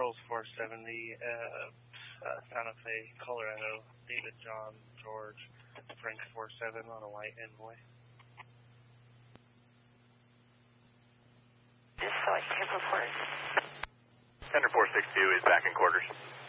Pulse 470, Santa Fe, Colorado, David John George, Frank 47 on a white Envoy. Just so I can report. Center 462 is back in quarters.